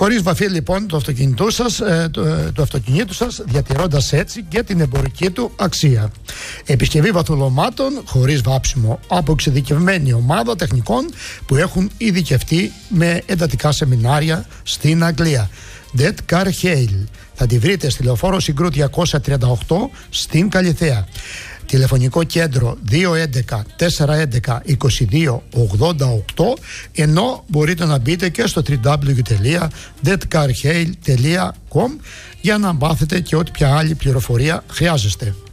Χωρίς βαφή λοιπόν του αυτοκινήτου σας, διατηρώντας έτσι και την εμπορική του αξία. Επισκευή βαθουλωμάτων χωρίς βάψιμο από εξειδικευμένη ομάδα τεχνικών που έχουν ειδικευτεί με εντατικά σεμινάρια στην Αγγλία. Dead Car Hale. Θα τη βρείτε στη Λεωφόρο Συγκρού 238 στην Καλιθέα. Τηλεφωνικό κέντρο 211 411 2288, ενώ μπορείτε να μπείτε και στο www.deadcarhale.com για να μάθετε και ό,τι πια άλλη πληροφορία χρειάζεστε.